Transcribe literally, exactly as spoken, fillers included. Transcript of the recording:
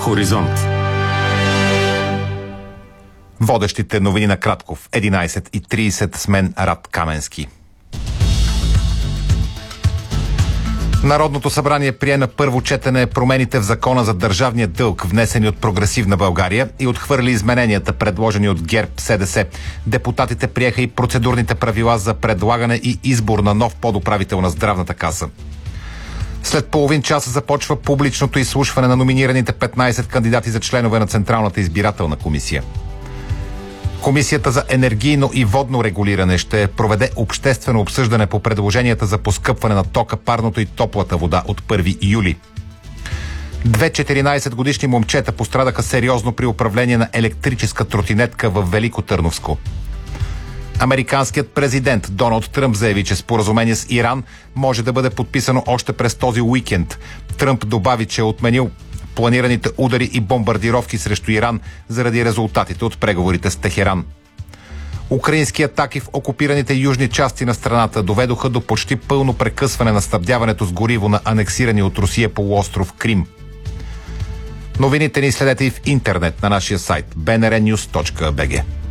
Хоризонт. Водещите новини на кратко в единайсет и трийсет с мен Рад Каменски. Народното събрание прие на първо четене промените в Закона за държавния дълг, внесени от Прогресивна България, и отхвърли измененията, предложени от ГЕРБ СДС. Депутатите приеха и процедурните правила за предлагане и избор на нов подуправител на Здравната каса. След половин час започва публичното изслушване на номинираните петнайсет кандидати за членове на Централната избирателна комисия. Комисията за енергийно и водно регулиране ще проведе обществено обсъждане по предложенията за поскъпване на тока, парното и топлата вода от първи юли. Две четиринайсетгодишни момчета пострадаха сериозно при управление на електрическа тротинетка в Велико Търновско. Американският президент Доналд Тръмп заяви, че споразумение с Иран може да бъде подписано още през този уикенд. Тръмп добави, че е отменил планираните удари и бомбардировки срещу Иран заради резултатите от преговорите с Техеран. Украински атаки в окупираните южни части на страната доведоха до почти пълно прекъсване на снабдяването с гориво на анексирани от Русия полуостров Крим. Новините ни следете и в интернет на нашия сайт би ен ар нюз точка би джи.